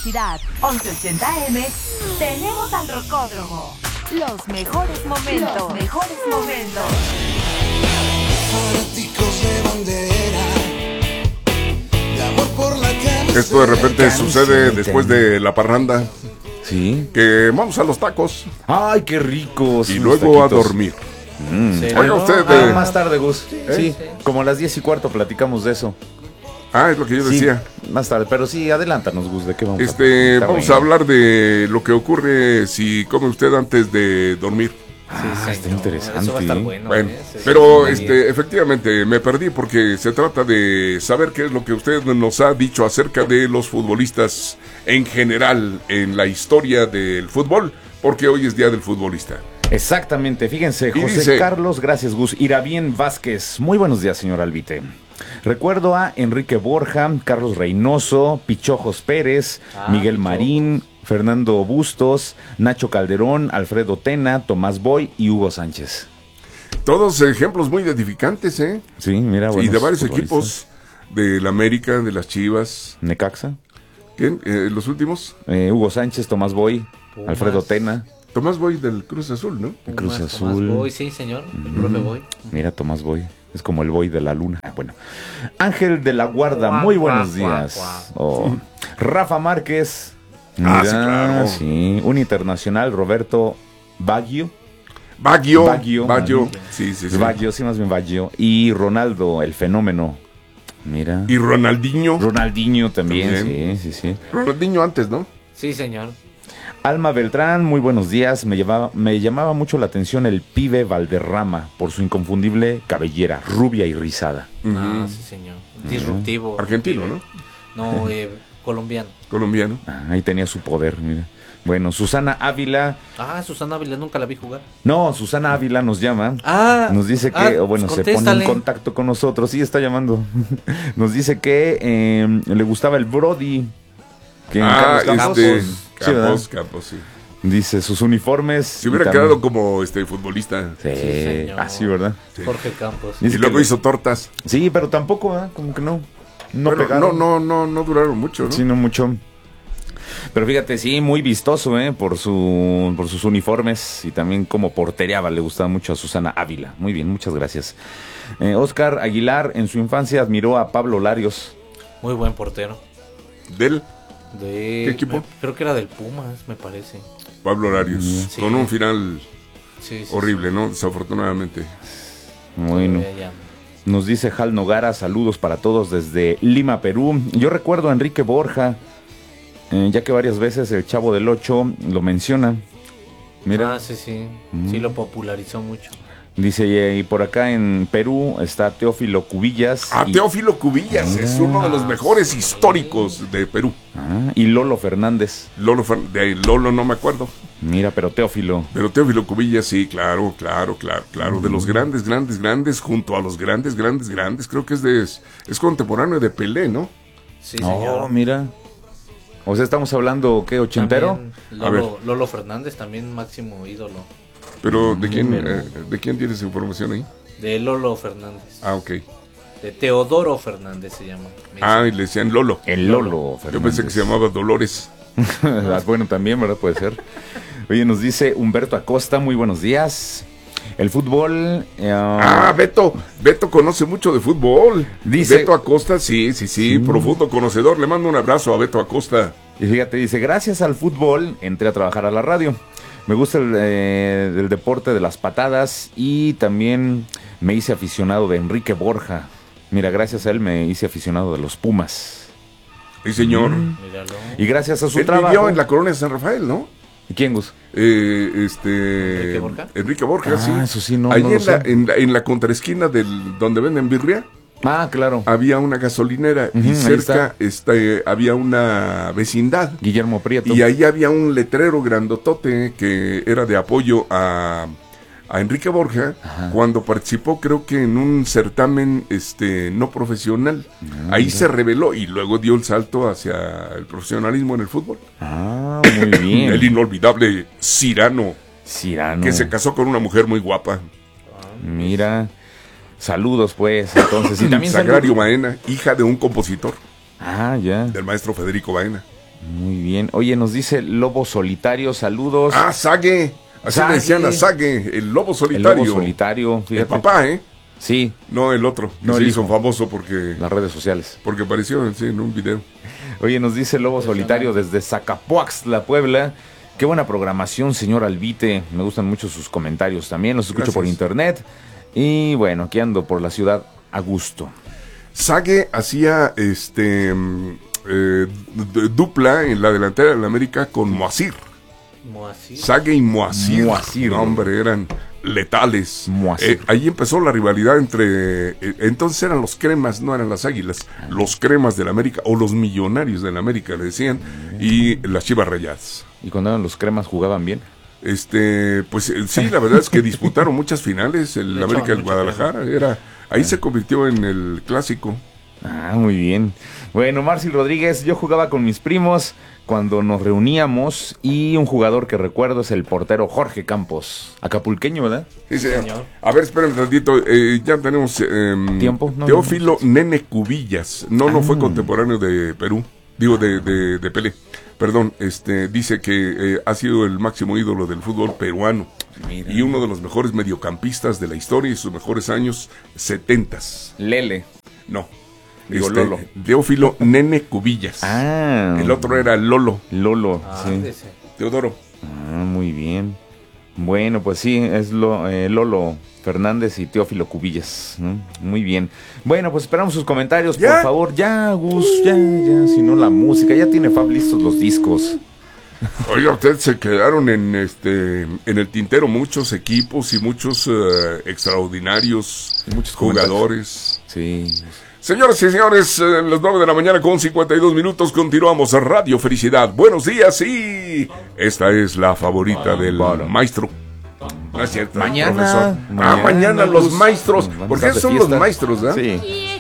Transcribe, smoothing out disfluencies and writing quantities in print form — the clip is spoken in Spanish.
felicidad. 1180M, tenemos al Rocódromo. Los mejores momentos. Los mejores momentos. Fanáticos de bandera, de amor por la camiseta. Esto de repente sucede después de la parranda. Sí. Que vamos a los tacos. Ay, qué ricos. Y luego a dormir. Oiga usted. Más tarde, Gus. Sí, como a las 10:15 platicamos de eso. Es lo que yo decía. Más tarde, pero sí, adelántanos, Gus, ¿de qué vamos a hablar? Vamos a hablar de lo que ocurre si come usted antes de dormir. Está interesante. Eso va a estar bueno. Pero efectivamente me perdí porque se trata de saber qué es lo que usted nos ha dicho acerca de los futbolistas en general en la historia del fútbol, porque hoy es Día del Futbolista. Exactamente, fíjense, José dice, Carlos, gracias Gus, Irabien Vázquez, muy buenos días, señor Albite. Recuerdo a Enrique Borja, Carlos Reynoso, Pichojos Pérez, Miguel Marín, Fernando Bustos, Nacho Calderón, Alfredo Tena, Tomás Boy y Hugo Sánchez. Todos ejemplos muy edificantes, ¿eh? Sí, mira, y de varios equipos, de la América, de las Chivas. Necaxa. ¿Quién? ¿Los últimos? Hugo Sánchez, Tomás Boy, Pumas. Alfredo Tena. Tomás Boy del Cruz Azul, ¿no? Pumas, Cruz Azul. Tomás Boy, sí, señor. El profe Boy. Mira, Tomás Boy. Es como el Boy de la luna. Bueno. Ángel de la Guarda, muy buenos días. Rafa Márquez. Mira, sí, claro. Sí. Un internacional, Roberto Baggio. Baggio. Sí. Baggio, sí, más bien Baggio. Y Ronaldo, el fenómeno. Mira. Y Ronaldinho. Ronaldinho también. Sí. Ronaldinho antes, ¿no? Sí, señor. Alma Beltrán, muy buenos días. Me llamaba mucho la atención el pibe Valderrama por su inconfundible cabellera, rubia y rizada. Sí, señor. Disruptivo. Argentino, ¿no? No, colombiano. Colombiano. Ahí tenía su poder, mira. Bueno, Susana Ávila. Susana Ávila, nunca la vi jugar. No, Susana Ávila nos llama. Nos dice que, se pone en contacto con nosotros. Sí, está llamando. Nos dice que le gustaba el Brody. Que en Carlos Campos. Campos, sí. Dice sus uniformes. Se hubiera quedado como futbolista. Sí, así, ¿verdad? Sí. Jorge Campos. Y luego hizo tortas. Sí, pero tampoco, como que no. No duraron mucho, ¿no? Sí, no mucho. Pero fíjate, sí, muy vistoso, por sus uniformes y también como portereaba, le gustaba mucho a Susana Ávila. Muy bien, muchas gracias. Oscar Aguilar, en su infancia admiró a Pablo Larios. Muy buen portero. ¿Qué equipo? Creo que era del Pumas, me parece. Pablo Larios, con un final horrible, ¿no? Desafortunadamente. Bueno. Nos dice Hal Nogara, saludos para todos desde Lima, Perú. Yo recuerdo a Enrique Borja, ya que varias veces el Chavo del Ocho lo menciona. Mira. Sí. Sí, lo popularizó mucho. Dice, y por acá en Perú está Teófilo Cubillas. Teófilo Cubillas es uno de los mejores históricos de Perú. Y Lolo Fernández. De Lolo no me acuerdo. Mira, pero Teófilo. Pero Teófilo Cubillas, sí, claro. De los grandes, junto a los grandes. Creo que es contemporáneo de Pelé, ¿no? Sí, señor. Mira. O sea, estamos hablando, ¿qué? ¿80ero? Lolo Fernández, también máximo ídolo. Pero, ¿de quién tienes información ahí? De Lolo Fernández. Ok. De Teodoro Fernández se llama. Y le decían Lolo. El Lolo Fernández. Yo pensé que se llamaba Dolores. Bueno, también, ¿verdad? Puede ser. Oye, nos dice Humberto Acosta, muy buenos días. El fútbol... Beto conoce mucho de fútbol. Dice, Beto Acosta, sí, profundo conocedor. Le mando un abrazo a Beto Acosta. Y fíjate, dice, gracias al fútbol entré a trabajar a la radio. Me gusta el deporte de las patadas y también me hice aficionado de Enrique Borja. Mira, gracias a él me hice aficionado de los Pumas. Sí, señor. Míralo. Y gracias a su él trabajo... vivió en la colonia de San Rafael, ¿no? ¿Y quién, Gus? ¿Enrique Borja? Enrique Borja, sí. Eso sí, no. Ahí no en la contraesquina donde venden birria. Claro. Había una gasolinera y cerca había una vecindad. Guillermo Prieto. Y ahí había un letrero grandotote que era de apoyo a Enrique Borja cuando participó, creo que en un certamen no profesional. Ahí se reveló y luego dio el salto hacia el profesionalismo en el fútbol. Muy bien. El inolvidable Cirano, que se casó con una mujer muy guapa. Mira. Saludos, pues, entonces. Y también Sagrario Baena, hija de un compositor. Ya. Del maestro Federico Baena. Muy bien. Oye, nos dice Lobo Solitario, saludos. Ah, Sague. Así le decían a Sague, el lobo El solitario. Lobo Solitario, El fíjate. papá, ¿eh? Sí, No el otro. No, No, el se hizo hijo. famoso porque las redes sociales. apareció sí, en un video. Oye, nos dice Lobo Solitario desde Zacapuaxtla, Puebla. Qué buena programación, señor Albite. Me gustan mucho sus comentarios también. Los escucho por Gracias. internet. Y bueno, aquí ando por la ciudad a gusto. Sague hacía dupla en la delantera de la América con Moacir. Moacir. Sague y Moacir. Moacir. No, hombre, eran letales. Moacir. Ahí empezó la rivalidad entre... entonces eran los cremas, no eran las águilas. Los cremas de la América, o los millonarios de la América, le decían. Y las Chivas Rayadas. ¿Y cuando eran los cremas jugaban bien? Pues sí, la verdad es que disputaron muchas finales. El Le América echaban del mucho Guadalajara. Ahí se convirtió en el clásico. Ah, muy bien. Bueno, Marci Rodríguez, yo jugaba con mis primos cuando nos reuníamos y un jugador que recuerdo es el portero Jorge Campos, acapulqueño, ¿verdad? Sí, señor. Señor. A ver, esperen un tantito. Ya tenemos ¿Tiempo? No, Teófilo Nene Cubillas. No fue contemporáneo de Perú. Digo, de Pelé. Perdón, dice que ha sido el máximo ídolo del fútbol peruano. Mira. Y uno de los mejores mediocampistas de la historia y sus mejores años 70s. Lele. No. Digo, Lolo. Teófilo Nene Cubillas. Ah. El otro era Lolo. Lolo. Ah, Sí. ese. Teodoro. Ah, muy bien. Bueno, pues sí, es Lolo Fernández y Teófilo Cubillas, ¿no? Muy bien. Bueno, pues esperamos sus comentarios, ¿Ya? por favor. Ya, Gus, ya, si no la música. Ya tiene Fab listos los discos. Oiga, ustedes se quedaron en el tintero muchos equipos y muchos extraordinarios Y muchos jugadores. Sí. Señoras y señores, las 9 de la mañana con 52 minutos continuamos a Radio Felicidad. Buenos días y esta es la favorita del maestro. No es cierto, Mañana. profesor. Mañana los Gus. maestros. Vamos a Porque estar de son los fiesta. maestros, ¿eh? Sí.